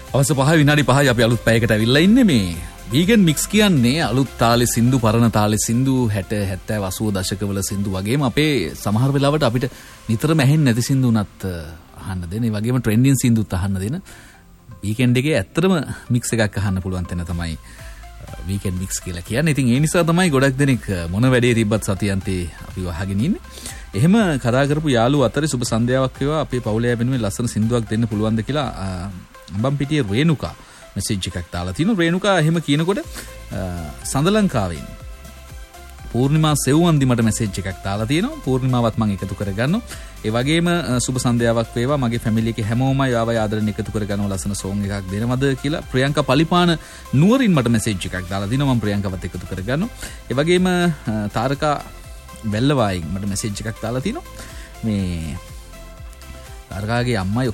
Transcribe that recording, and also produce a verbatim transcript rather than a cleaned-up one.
අවස පහ විනාඩි පහයි අපි අලුත් පැයකට ඇවිල්ලා ඉන්නේ මේ වීගන් මික්ස් කියන්නේ අලුත් තාලේ සින්දු පරණ තාලේ සින්දු හැට හැත්තෑ අසූ දශකවල සින්දු වගේම අපේ සමහර වෙලාවට අපිට නිතරම ඇහෙන්නේ නැති සින්දු උනත් අහන්න දෙන ඒ වගේම ට්‍රෙන්ඩින් සින්දුත් අහන්න දෙන වීකෙන්ඩ් එකේ ඇත්තටම මික්ස් එකක් අහන්න පුළුවන් තැන තමයි වීකෙන්ඩ් මික්ස් කියලා කියන්නේ. ඉතින් ඒ නිසා තමයි ගොඩක් දෙනෙක් මොන වැඩේ තිබ්බත් සතියන්තේ අපි වහගෙන ඉන්නේ. එහෙම කතා කරපු යාළුවෝ අතරේ සුබ සන්ධ්‍යාවක් වේවා අපේ පවුලේ වෙනුවෙන් ලස්සන සින්දුවක් දෙන්න පුළුවන්ද කියලා අඹම් පිටියේ රේණුකා මෙසේජ් එකක් දාලා තිනවා. රේණුකා එහෙම කියනකොට සඳ ලංකාවෙන් පූර්ණිමා සෙව්වන්දි මට මෙසේජ් එකක් දාලා තියෙනවා. පූර්ණිමාවත් මම එකතු කරගන්නවා. ඒ වගේම සුබ සන්ධ්‍යාවක් වේවා මගේ ෆැමිලි එකේ හැමෝම ආවයි ආදරෙන් එකතු කරගන්නවා ලස්සන සෝං එකක් දෙනවද කියලා ප්‍රියංකා පලිපාන නුවරින් මට මෙසේජ් එකක් දාලා තිනවා. මම ප්‍රියංකාවත් එකතු කරගන්නවා. ඒ වගේම තාරකා වැල්ලවායින් මට මෙසේජ් එකක් දාලා තිනවා. මේ තාරකාගේ අම්මයි